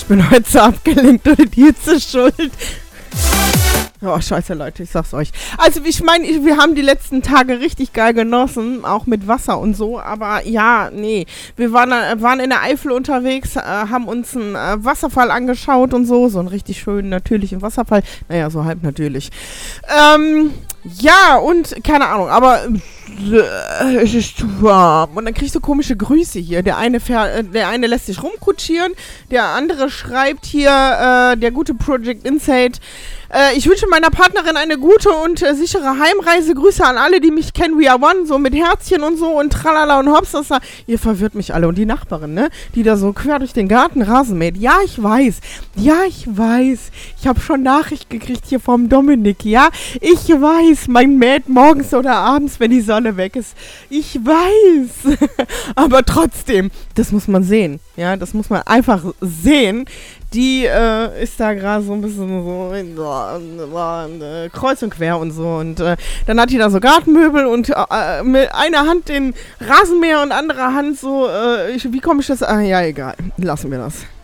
Ich bin heute so abgelenkt und die Hitze schuld. Oh, scheiße, Leute, ich sag's euch. Also, ich meine, wir haben die letzten Tage richtig geil genossen, auch mit Wasser und so, aber ja, nee. Wir waren in der Eifel unterwegs, haben uns einen Wasserfall angeschaut und so einen richtig schönen, natürlichen Wasserfall. Naja, so halb natürlich. Ja, und keine Ahnung, aber es ist zu warm. Und dann kriegst du komische Grüße hier. Der eine lässt sich rumkutschieren, der andere schreibt hier, der gute Project Insight, ich wünsche meiner Partnerin eine gute und sichere Heimreise. Grüße an alle, die mich kennen. We are one, so mit Herzchen und so und tralala und hopsasa. Ihr verwirrt mich alle. Und die Nachbarin, ne? Die da so quer durch den Garten Rasen mäht. Ja, ich weiß. Ich habe schon Nachricht gekriegt hier vom Dominik, ja? Ich weiß, mein mäht morgens oder abends, wenn die Sonne weg ist. Ich weiß. Aber trotzdem, das muss man sehen. Ja, das muss man einfach sehen. Die ist da gerade so ein bisschen so kreuz und quer und so. Und dann hat die da so Gartenmöbel und mit einer Hand den Rasenmäher und anderer Hand so, wie komme ich das? Ja, egal. Lassen wir das.